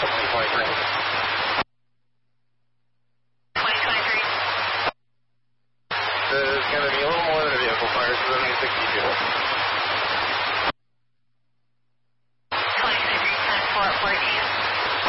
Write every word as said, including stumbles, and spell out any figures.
twenty twenty-three. twenty twenty-three. There's going to be a little more than a vehicle fire, so that'll be sixty-two.